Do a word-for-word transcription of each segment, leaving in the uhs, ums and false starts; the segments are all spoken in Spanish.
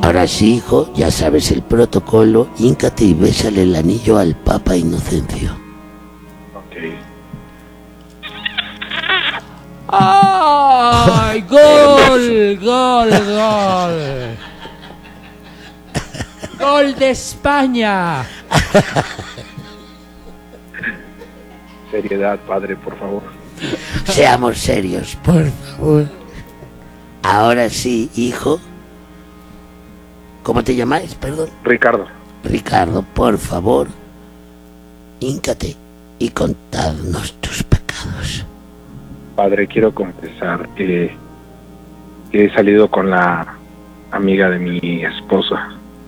Ahora sí, hijo, ya sabes el protocolo. Híncate y bésale el anillo al Papa Inocencio. Ok. ¡Ay! ¡Gol! ¡Gol! ¡Gol! ¡Gol de España! Seriedad, padre, por favor. Seamos serios, por favor. Ahora sí, hijo. ¿Cómo te llamáis, perdón? Ricardo. Ricardo, por favor, híncate y contadnos tus pecados. Padre, quiero confesar que, que he salido con la amiga de mi esposa.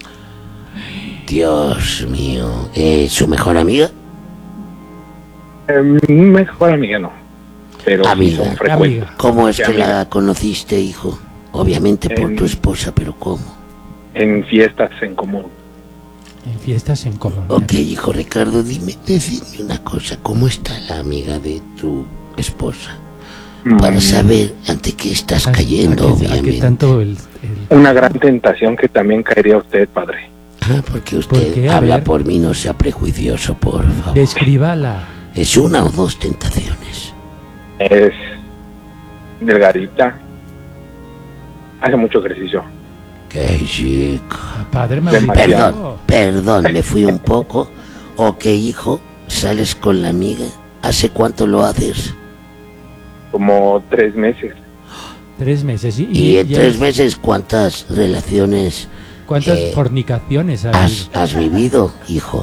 Dios mío, ¿es su mejor amiga? Eh, mi mejor amiga no, pero Amiga. sí son frecuentes. Amiga. ¿Cómo es Sí, que amiga. la conociste, hijo? Obviamente por En- tu esposa, pero ¿cómo? En fiestas en común. En fiestas en común. Ok, hijo Ricardo, dime, decime una cosa, ¿cómo está la amiga de tu esposa? Para Mm, saber ante qué estás ¿A- cayendo, a qué- a qué obviamente. tanto el, el- Una gran tentación que también caería usted, padre. Ah, porque ¿Por usted qué? A habla ver. por mí, no sea prejuicioso, por favor. descríbala? Es una o dos tentaciones. Es delgadita. Hace mucho ejercicio. Qué chico. Padre me Perdón, perdón, me fui un poco. Ok, hijo, ¿sales con la amiga? ¿Hace cuánto lo haces? Como tres meses. Tres meses. ¿Y, Y en ya- tres meses, ¿cuántas relaciones cuántas eh, fornicaciones hay? has, has vivido, hijo?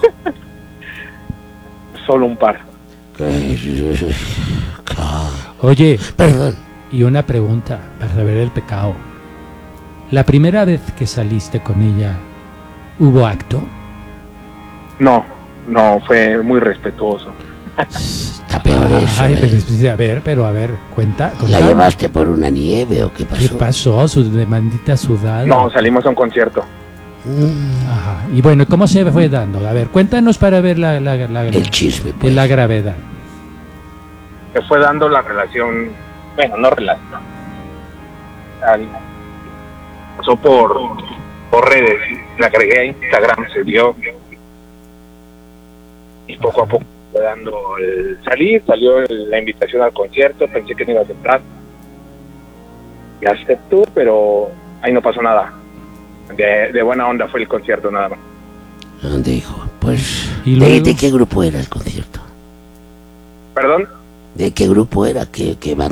Solo un par. Oye, Perdón. y una pregunta para saber el pecado. La primera vez que saliste con ella, ¿hubo acto? No, no, fue muy respetuoso. Está peor eso. Ay, ¿eh? pero, sí, a ver, pero a ver, cuenta. ¿La cuenta. llevaste por una nieve o qué ¿Qué pasó? pasó? Su demandita sudada. No, salimos a un concierto. Mm, Ajá. Y bueno, ¿cómo se fue dando? A ver, cuéntanos para ver la, la, la, el chisme, de pues. la gravedad. Se fue dando la relación, bueno, no relación. Al- Pasó por, por redes, la agregué a Instagram, se vio. Y poco a poco fue dando el salir, salió el- la invitación al concierto, pensé que no iba a aceptar. Y aceptó, pero ahí no pasó nada. De, de buena onda fue el concierto nada más. ¿Dónde, hijo? Pues, ¿Y ¿de, luego? de qué grupo era el concierto? ¿Perdón? ¿De qué grupo era? ¿Qué, qué banda?